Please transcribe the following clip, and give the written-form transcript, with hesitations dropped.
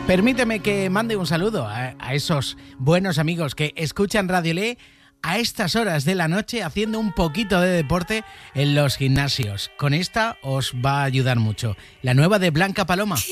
Permíteme que mande un saludo a esos buenos amigos que escuchan Radio Le a estas horas de la noche haciendo un poquito de deporte en los gimnasios. Con esta os va a ayudar mucho. La nueva de Blanca Paloma.